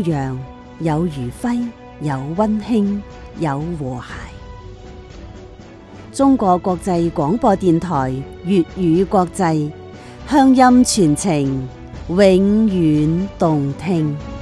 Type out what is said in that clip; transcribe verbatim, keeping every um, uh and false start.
揚，有餘暉，有溫馨，有和諧。中國國際廣播電台粵語國際，鄉音傳情，永遠動聽。